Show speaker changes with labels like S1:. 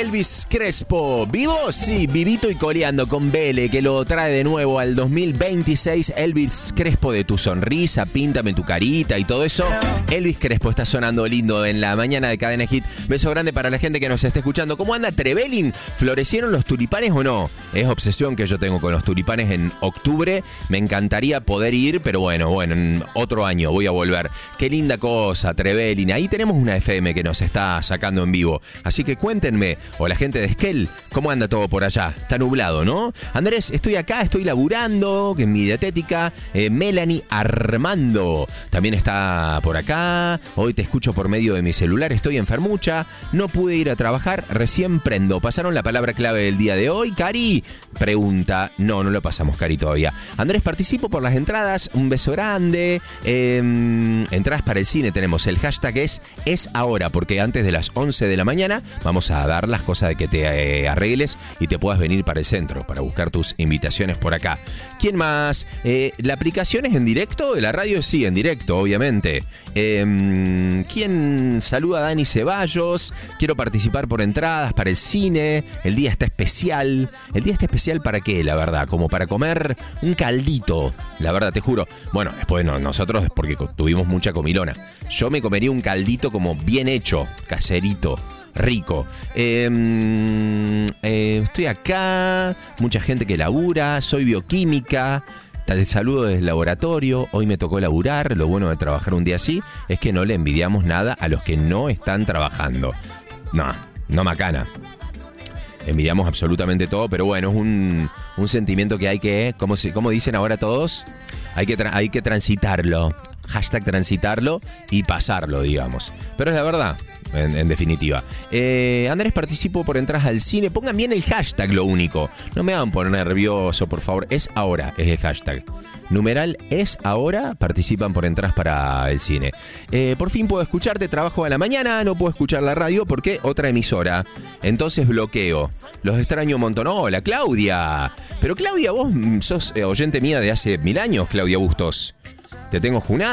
S1: Elvis Crespo. ¿Vivo? Sí, vivito y coleando con Vele, que lo trae de nuevo al 2026. Elvis Crespo, de tu sonrisa, píntame tu carita y todo eso. Elvis Crespo está sonando lindo en la mañana de Cadena Hit. Beso grande para la gente que nos está escuchando. ¿Cómo anda Trevelin? ¿Florecieron los tulipanes o no? Es obsesión que yo tengo con los tulipanes en octubre. Me encantaría poder ir, pero bueno, en otro año voy a volver. Qué linda cosa, Trevelin. Ahí tenemos una FM que nos está sacando en vivo. Así que cuéntenme, o la gente de Esquel, ¿cómo anda todo por allá? Está nublado, ¿no? Andrés, estoy acá, estoy laburando en mi dietética. Melanie Armando también está por acá. Hoy te escucho por medio de mi celular, estoy enfermucha, no pude ir a trabajar, recién prendo. ¿Pasaron la palabra clave del día de hoy, Cari? Pregunta. No lo pasamos, Cari, todavía. Andrés, participo por las entradas, un beso grande. Entradas para el cine tenemos, el hashtag es ahora, porque antes de las 11 de la mañana vamos a dar las cosas de que te arregles y te puedas venir para el centro, para buscar tus invitaciones por acá. ¿Quién más? ¿La aplicación es en directo? ¿De la radio? Sí, en directo, obviamente. ¿Quién saluda a Dani Ceballos? Quiero participar por entradas para el cine. El día está especial. ¿El día está especial para qué, la verdad? Como para comer un caldito, la verdad, te juro. Bueno, después nosotros, porque tuvimos mucha comilona. Yo me comería un caldito como bien hecho, caserito, rico. Estoy acá, mucha gente que labura, soy bioquímica. Te saludo desde el laboratorio. Hoy me tocó laburar. Lo bueno de trabajar un día así es que no le envidiamos nada a los que no están trabajando. No macana. Envidiamos absolutamente todo, pero bueno, es un sentimiento que hay que, como dicen ahora todos, hay que transitarlo. Hashtag transitarlo y pasarlo, digamos. Pero es la verdad, en definitiva. Andrés, participo por entradas al cine. Pongan bien el hashtag, lo único. No me hagan poner nervioso, por favor. Es ahora, es el hashtag. Numeral es ahora, participan por entradas para el cine. Por fin puedo escucharte, trabajo a la mañana, no puedo escuchar la radio porque otra emisora. Entonces bloqueo. Los extraño un montón. Hola, Claudia. Pero Claudia, vos sos oyente mía de hace 1000 años, Claudia Bustos. Te tengo junada.